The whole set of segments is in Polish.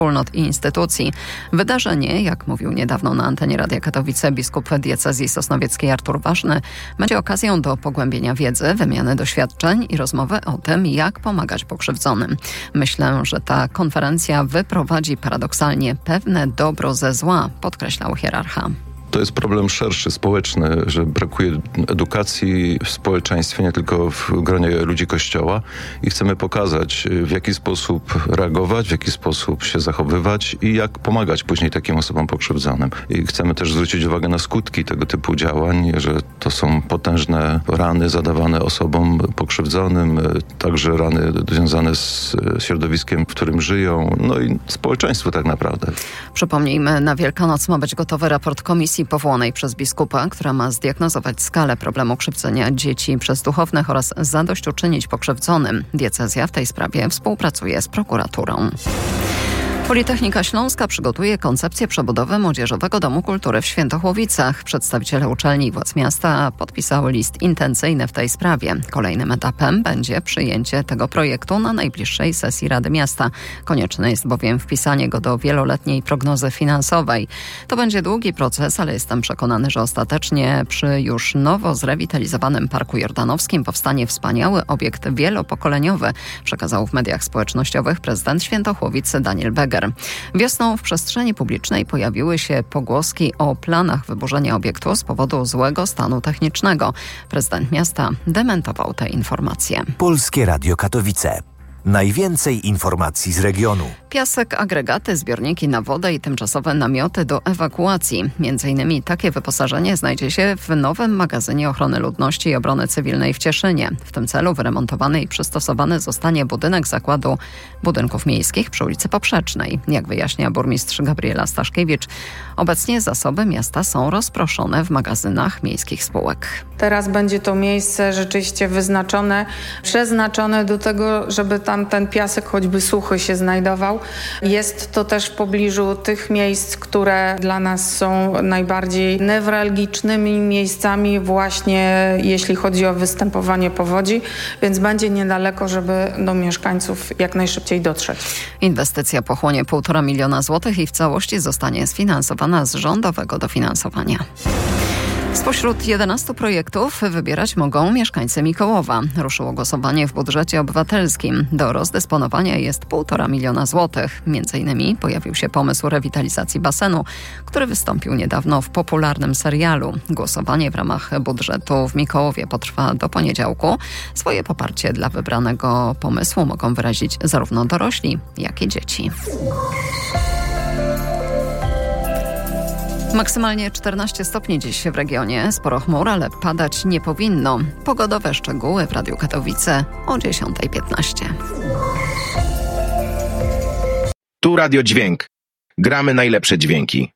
wspólnot i instytucji. Wydarzenie, jak mówił niedawno na antenie Radia Katowice biskup diecezji sosnowieckiej Artur Ważny, będzie okazją do pogłębienia wiedzy, wymiany doświadczeń i rozmowy o tym, jak pomagać pokrzywdzonym. Myślę, że ta konferencja wyprowadzi paradoksalnie pewne dobro ze zła, podkreślał hierarcha. To jest problem szerszy, społeczny, że brakuje edukacji w społeczeństwie, nie tylko w gronie ludzi Kościoła i chcemy pokazać, w jaki sposób reagować, w jaki sposób się zachowywać i jak pomagać później takim osobom pokrzywdzonym. I chcemy też zwrócić uwagę na skutki tego typu działań, że to są potężne rany zadawane osobom pokrzywdzonym, także rany związane z środowiskiem, w którym żyją, no i społeczeństwu tak naprawdę. Przypomnijmy, na Wielkanoc ma być gotowy raport komisji powołanej przez biskupa, która ma zdiagnozować skalę problemu krzywdzenia dzieci przez duchownych oraz zadośćuczynić pokrzywdzonym. Diecezja w tej sprawie współpracuje z prokuraturą. Politechnika Śląska przygotuje koncepcję przebudowy Młodzieżowego Domu Kultury w Świętochłowicach. Przedstawiciele uczelni i władz miasta podpisały list intencyjny w tej sprawie. Kolejnym etapem będzie przyjęcie tego projektu na najbliższej sesji Rady Miasta. Konieczne jest bowiem wpisanie go do wieloletniej prognozy finansowej. To będzie długi proces, ale jestem przekonany, że ostatecznie przy już nowo zrewitalizowanym Parku Jordanowskim powstanie wspaniały obiekt wielopokoleniowy, przekazał w mediach społecznościowych prezydent Świętochłowic Daniel Beger. Wiosną w przestrzeni publicznej pojawiły się pogłoski o planach wyburzenia obiektu z powodu złego stanu technicznego. Prezydent miasta dementował te informacje. Polskie Radio Katowice. Najwięcej informacji z regionu. Piasek, agregaty, zbiorniki na wodę i tymczasowe namioty do ewakuacji. Między innymi takie wyposażenie znajdzie się w nowym magazynie ochrony ludności i obrony cywilnej w Cieszynie. W tym celu wyremontowany i przystosowany zostanie budynek Zakładu Budynków Miejskich przy ulicy Poprzecznej. Jak wyjaśnia burmistrz Gabriela Staszkiewicz, obecnie zasoby miasta są rozproszone w magazynach miejskich spółek. Teraz będzie to miejsce rzeczywiście wyznaczone, przeznaczone do tego, żeby tam ten piasek choćby suchy się znajdował. Jest to też w pobliżu tych miejsc, które dla nas są najbardziej newralgicznymi miejscami właśnie jeśli chodzi o występowanie powodzi, więc będzie niedaleko, żeby do mieszkańców jak najszybciej dotrzeć. Inwestycja pochłonie 1,5 miliona złotych i w całości zostanie sfinansowana z rządowego dofinansowania. Spośród 11 projektów wybierać mogą mieszkańcy Mikołowa. Ruszyło głosowanie w budżecie obywatelskim. Do rozdysponowania jest 1,5 miliona złotych. Między innymi pojawił się pomysł rewitalizacji basenu, który wystąpił niedawno w popularnym serialu. Głosowanie w ramach budżetu w Mikołowie potrwa do poniedziałku. Swoje poparcie dla wybranego pomysłu mogą wyrazić zarówno dorośli, jak i dzieci. Maksymalnie 14 stopni dziś w regionie. Sporo chmur, ale padać nie powinno. Pogodowe szczegóły w Radiu Katowice o 10:15. Tu Radio Dźwięk. Gramy najlepsze dźwięki.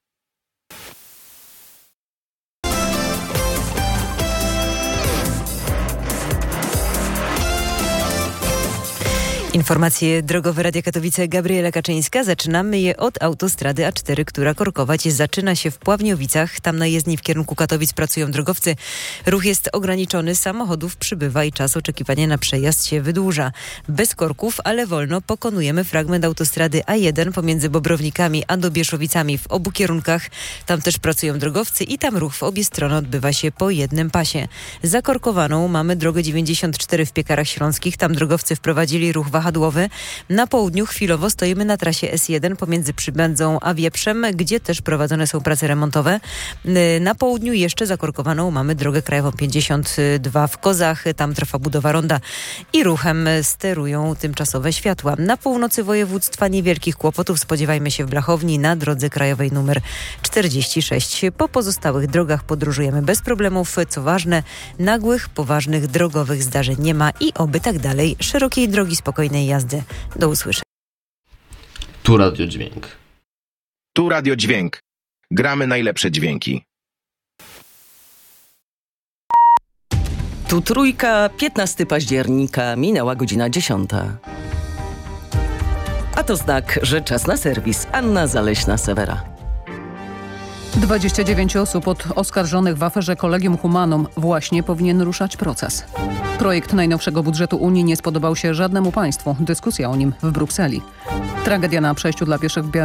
Informacje drogowe Radia Katowice, Gabriela Kaczyńska. Zaczynamy je od autostrady A4, która korkować zaczyna się w Pławniowicach. Tam na jezdni w kierunku Katowic pracują drogowcy. Ruch jest ograniczony, samochodów przybywa i czas oczekiwania na przejazd się wydłuża. Bez korków, ale wolno pokonujemy fragment autostrady A1 pomiędzy Bobrownikami a Dobieszowicami w obu kierunkach. Tam też pracują drogowcy i tam ruch w obie strony odbywa się po jednym pasie. Zakorkowaną mamy drogę 94 w Piekarach Śląskich. Tam drogowcy wprowadzili ruch wahadłowy. Na południu chwilowo stoimy na trasie S1 pomiędzy Przybędzą a Wieprzem, gdzie też prowadzone są prace remontowe. Na południu jeszcze zakorkowaną mamy drogę krajową 52 w Kozach. Tam trwa budowa ronda i ruchem sterują tymczasowe światła. Na północy województwa niewielkich kłopotów spodziewajmy się w Blachowni na drodze krajowej numer 46. Po pozostałych drogach podróżujemy bez problemów. Co ważne, nagłych, poważnych drogowych zdarzeń nie ma i oby tak dalej. Szerokiej drogi, spokojnej jazdy. Do usłyszenia. Tu Radio Dźwięk. Tu Radio Dźwięk. Gramy najlepsze dźwięki. Tu Trójka, 15 października, minęła godzina 10. A to znak, że czas na serwis. Anna Zaleśna-Sewera. 29 osób oskarżonych w aferze Collegium Humanum właśnie powinien ruszać proces. Projekt najnowszego budżetu Unii nie spodobał się żadnemu państwu. Dyskusja o nim w Brukseli. Tragedia na przejściu dla pieszych